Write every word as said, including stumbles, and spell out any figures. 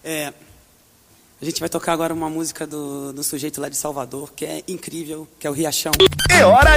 É, a gente vai tocar agora uma música do, do sujeito lá de Salvador, que é incrível, que é o Riachão. É hora